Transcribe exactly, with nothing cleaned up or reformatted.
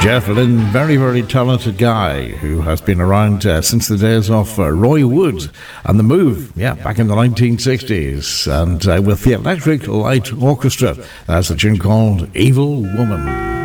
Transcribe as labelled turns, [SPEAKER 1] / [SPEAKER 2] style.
[SPEAKER 1] Jeff Lynne, very, very talented guy who has been around uh, since the days of uh, Roy Wood and The Move, yeah, back in the nineteen sixties, and uh, with the Electric Light Orchestra. That's a tune called Evil Woman.